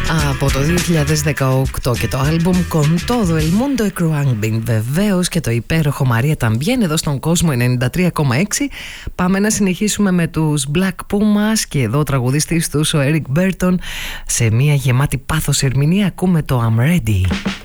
Από το 2018 και το άλμπουμ Con todo el mundo cruambing, βεβαίως, και το υπέροχο Μαρία Ταμπιέν εδώ στον κόσμο 93,6. Πάμε να συνεχίσουμε με τους Black Pumas και εδώ ο τραγουδιστής τους ο Eric Burton σε μια γεμάτη πάθος ερμηνεία. Ακούμε το I'm Ready.